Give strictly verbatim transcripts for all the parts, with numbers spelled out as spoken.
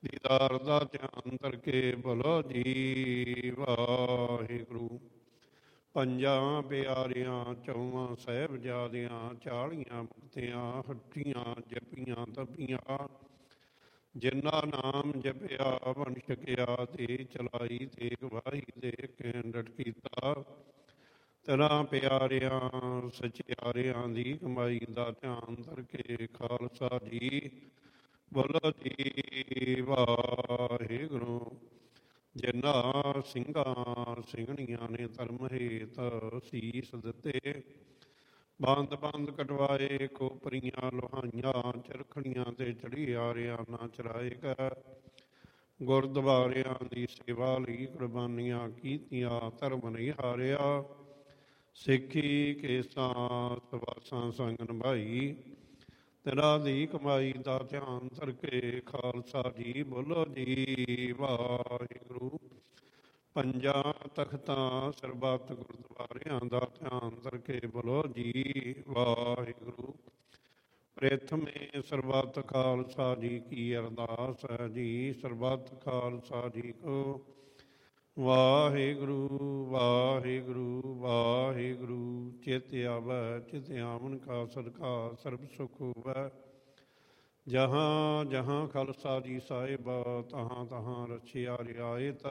ਦੀਦਾਰ ਦਾ ਧਿਆਨ ਕਰਕੇ ਬੋਲੋ ਜੀ ਵਾਹਿਗੁਰੂ। ਪੰਜਾਂ ਪਿਆਰਿਆਂ ਚੌਵਾਂ ਸਾਹਿਬਜ਼ਾਦਿਆਂ ਚਾਲੀਆਂ ਮੁਕਤਿਆਂ ਹੱਟੀਆਂ ਜਪੀਆਂ ਤਪੀਆਂ, ਜਿਨ੍ਹਾਂ ਨਾਮ ਜਪਿਆ ਬਣ ਛਕਿਆ ਤੇ ਚਲਾਈ ਤੇ ਗਵਾਹੀ ਦੇ ਕੇਂਦਟ ਕੀਤਾ। ਤੇਰਾਂ ਪਿਆਰਿਆਂ ਸਚਿਆਰਿਆਂ ਦੀ ਕਮਾਈ ਦਾ ਧਿਆਨ ਕਰਕੇ ਖਾਲਸਾ ਜੀ ਬੋਲੋ ਜੀ ਵਾਹਿਗੁਰੂ। ਜਿਨ੍ਹਾਂ ਸਿੰਘਾਂ ਸਿੰਘਣੀਆਂ ਨੇ ਧਰਮ ਹੇਤ ਸੀਸ ਦਿੱਤੇ, ਬੰਦ ਬੰਦ ਕਟਵਾਏ ਖੋਪਰੀਆਂ ਲੋਹਾਈਆਂ ਚਰਖੜੀਆਂ ਤੇ ਚੜੀਆਰਿਆਂ ਨਾ ਚਰਾਏ ਗਏ, ਗੁਰਦੁਆਰਿਆਂ ਦੀ ਸੇਵਾ ਲਈ ਕੁਰਬਾਨੀਆਂ ਕੀਤੀਆਂ ਧਰਮ ਨਹੀਂ ਹਾਰਿਆ, ਸਿੱਖੀ ਕੇਸਾਂ ਸਵਾਸਾਂ ਸੰਗ ਨਿਭਾਈ। ਤੇਰਾਂ ਦੀ ਕਮਾਈ ਦਾ ਧਿਆਨ ਕਰਕੇ ਖਾਲਸਾ ਜੀ ਬੋਲੋ ਜੀ ਵਾਹਿਗੁਰੂ। ਪੰਜਾਂ ਤਖਤਾਂ ਸਰਬੱਤ ਗੁਰਦੁਆਰਿਆਂ ਦਾ ਧਿਆਨ ਕਰਕੇ ਬੋਲੋ ਜੀ ਵਾਹਿਗੁਰੂ। ਪ੍ਰਥਮੇ ਸਰਬੱਤ ਖਾਲਸਾ ਜੀ ਕੀ ਅਰਦਾਸ ਹੈ ਜੀ, ਸਰਬੱਤ ਖਾਲਸਾ ਜੀ ਕੋ ਵਾਹਿਗੁਰੂ ਵਾਹਿਗੁਰੂ ਵਾਹਿਗੁਰੂ। ਚਿਤ ਆਵੈ ਚਿਤ ਆਵਨ ਕਾ ਸਦਕਾ ਸਰਬ ਸੁਖ ਹੋਵੈ, ਜਹਾਂ ਜਹਾਂ ਖਾਲਸਾ ਜੀ ਸਾਹਿਬ ਤਹਾਂ ਤਹਾਂ ਰਚਿਆ ਰਿਆਇਤ।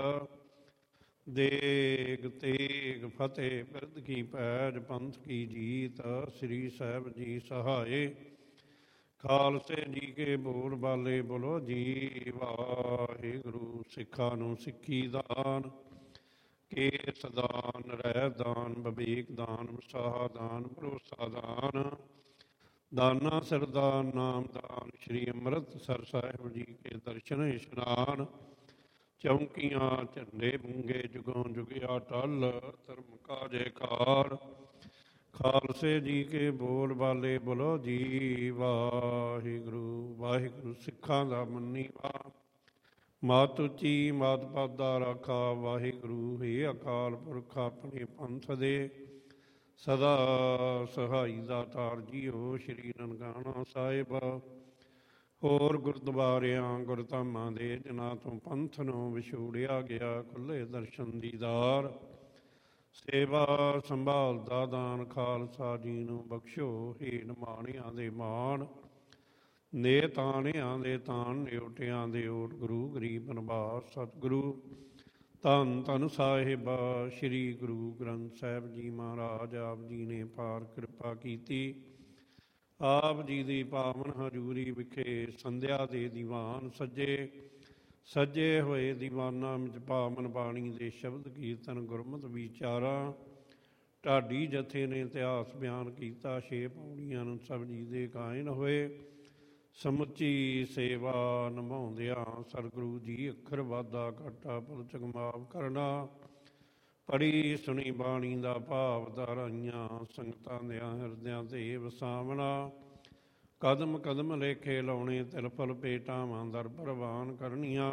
ਦੇਗ ਤੇਗ ਫਤਿਹ ਬਿਰਧ ਕੀ ਪੈਜ ਪੰਥ ਕੀ ਜੀਤ, ਸ੍ਰੀ ਸਾਹਿਬ ਜੀ ਸਹਾਏ। ਖਾਲਸੇ ਜੀ ਕੇ ਬੋਲ ਬਾਲੇ ਬੋਲੋ ਜੀ ਵਾਹਿਗੁਰੂ। ਸਿੱਖਾਂ ਨੂੰ ਸਿੱਖੀ ਦਾਨ, ਕੇਸ ਦਾਨ, ਰਹਿ ਦਾਨ, ਵਿਵੇਕ ਦਾਨ, ਉਤਸ਼ਾਹ ਦਾਨ, ਭਰੋਸਾ ਦਾਨ, ਦਾਨਾ ਸਰਦਾਨ ਨਾਮ ਦਾਨ, ਸ਼੍ਰੀ ਅੰਮ੍ਰਿਤਸਰ ਸਾਹਿਬ ਜੀ ਕੇ ਦਰਸ਼ਨ ਇਸ਼ਨਾਨ। ਚੌਂਕੀਆਂ ਝੰਡੇ ਬੁੰਗੇ ਜੁਗੋਂ ਜੁਗਿਆ ਟਲ, ਧਰਮ ਕਾ ਜੈਕਾਰ। ਖਾਲਸੇ ਜੀ ਕੇ ਬੋਲ ਬਾਲੇ ਬੋਲੋ ਜੀ ਵਾਹਿਗੁਰੂ ਵਾਹਿਗੁਰੂ। ਸਿੱਖਾਂ ਦਾ ਮੰਨੀਵਾ ਮਾਤ ਉੱਚੀ ਮਾਤ ਪਾਦਾ ਰਾਖਾ, ਵਾਹਿਗੁਰੂ ਹੇ ਅਕਾਲ ਪੁਰਖ ਆਪਣੇ ਪੰਥ ਦੇ ਸਦਾ ਸਹਾਈ ਦਾਤਾਰ ਜੀਓ। ਸ਼੍ਰੀ ਨਨਕਾਣਾ ਸਾਹਿਬ ਹੋਰ ਗੁਰਦੁਆਰਿਆਂ ਗੁਰਧਾਮਾਂ ਦੇ ਜਿਨ੍ਹਾਂ ਤੋਂ ਪੰਥ ਨੂੰ ਵਿਛੋੜਿਆ ਗਿਆ, ਖੁੱਲ੍ਹੇ ਦਰਸ਼ਨ ਦੀਦਾਰ ਸੇਵਾ ਸੰਭਾਲ ਦਾ ਦਾਨ ਖਾਲਸਾ ਜੀ ਨੂੰ ਬਖਸ਼ੋ। ਹੀਣ ਮਾਣਿਆਂ ਦੇ ਮਾਣ, ਨੇ ਤਾਣਿਆਂ ਦੇ ਤਾਣ, ਨਿਉਟਿਆਂ ਦੇ ਓਟ, ਗੁਰੂ ਗਰੀਬ ਨਿਵਾਸ ਸਤਿਗੁਰੂ ਧੰਨ ਧੰਨ ਸਾਹਿਬ ਸ਼੍ਰੀ ਗੁਰੂ ਗ੍ਰੰਥ ਸਾਹਿਬ ਜੀ ਮਹਾਰਾਜ। ਆਪ ਜੀ ਨੇ ਪਾਰ ਕਿਰਪਾ ਕੀਤੀ, ਆਪ ਜੀ ਦੀ ਪਾਵਨ ਹਜ਼ੂਰੀ ਵਿਖੇ ਸੰਧਿਆ ਦੇ ਦੀਵਾਨ ਸੱਜੇ ਸੱਜੇ ਹੋਏ ਦੀਵਾਨਾਂ ਵਿੱਚ ਪਾਵਨ ਬਾਣੀ ਦੇ ਸ਼ਬਦ ਕੀਰਤਨ ਗੁਰਮਤਿ ਵਿਚਾਰਾਂ। ਢਾਡੀ ਜਥੇ ਨੇ ਇਤਿਹਾਸ ਬਿਆਨ ਕੀਤਾ, ਛੇ ਪੌੜੀਆਂ ਨੂੰ ਸਭ ਜੀ ਦੇ ਕਾਇਨ ਹੋਏ। ਸਮੁੱਚੀ ਸੇਵਾ ਨਿਭਾਉਂਦਿਆਂ ਸਤਿਗੁਰੂ ਜੀ ਅੱਖਰ ਵਾਧਾ ਘਾਟਾ ਪੁਲਚਕ ਮਾਫ ਕਰਨਾ। ਪੜ੍ਹੀ ਸੁਣੀ ਬਾਣੀ ਦਾ ਭਾਵ ਧਾਰਾਈਆਂ ਸੰਗਤਾਂ ਦਿਆਂ ਹਿਰਦਿਆਂ ਤੇ ਵਸਾਵਣਾ। ਕਦਮ ਕਦਮ ਲੇਖੇ ਲਾਉਣੇ, ਤਿਲ ਫਲ ਭੇਟਾਵਾਂ ਦਰ ਪ੍ਰਵਾਨ ਕਰਨੀਆਂ।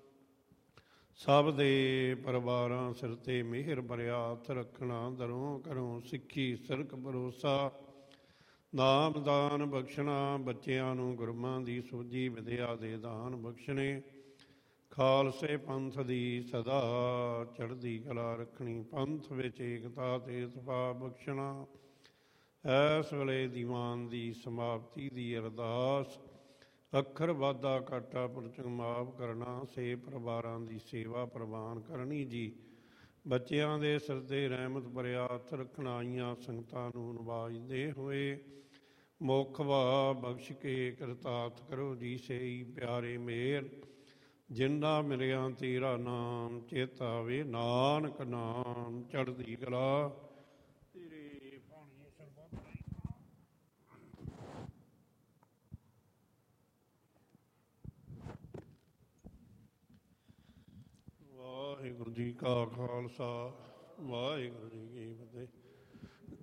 ਸਭ ਦੇ ਪਰਿਵਾਰਾਂ ਸਿਰ ਤੇ ਮਿਹਰ ਭਰਿਆ ਹੱਥ ਰੱਖਣਾ, ਦਰੋਂ ਘਰੋਂ ਸਿੱਖੀ ਸਿਰਕ ਭਰੋਸਾ। ਨਾਮ ਦਾਨ ਬਖਸ਼ਣਾ, ਬੱਚਿਆਂ ਨੂੰ ਗੁਰਮਾਂ ਦੀ ਸੋਝੀ ਵਿਦਿਆ ਦੇ ਦਾਨ ਬਖਸ਼ਣੇ। ਖਾਲਸੇ ਪੰਥ ਦੀ ਸਦਾ ਚੜ੍ਹਦੀ ਕਲਾ ਰੱਖਣੀ, ਪੰਥ ਵਿੱਚ ਏਕਤਾ ਤੇ ਇਤਫਾਕ ਬਖਸ਼ਣਾ। ਇਸ ਵੇਲੇ ਦੀਵਾਨ ਦੀ ਸਮਾਪਤੀ ਦੀ ਅਰਦਾਸ, ਅੱਖਰ ਵਾਧਾ ਘਾਟਾ ਪੁਰਚਕ ਮਾਫ ਕਰਨਾ, ਸੇ ਪਰਿਵਾਰਾਂ ਦੀ ਸੇਵਾ ਪ੍ਰਵਾਨ ਕਰਨੀ ਜੀ। ਬੱਚਿਆਂ ਦੇ ਸਿਰ ਤੇ ਰਹਿਮਤ ਭਰਿਆ ਹੱਥ ਰੱਖਣਾ, ਆਈਆਂ ਸੰਗਤਾਂ ਨੂੰ ਨਵਾਜਦੇ ਹੋਏ ਮੁੱਖ ਵਾ ਬਖਸ਼ ਕੇ ਕਰਤਾਰਥ ਕਰੋ ਜੀ। ਸਹੀ ਪਿਆਰੇ ਮੇਰ ਜਿੰਨਾ ਮਿਲਿਆ ਤੇਰਾ ਨਾਮ, ਚੇਤਾਵੇ ਨਾਨਕ ਨਾਮ ਚੜ੍ਹਦੀ ਕਲਾ ਤੇਰੇ ਪਾਣੀ ਸਰਬੱਤ। ਵਾਹਿਗੁਰੂ ਜੀ ਕਾ ਖਾਲਸਾ, ਵਾਹਿਗੁਰੂ ਜੀ ਕੀ ਫਤਿਹ।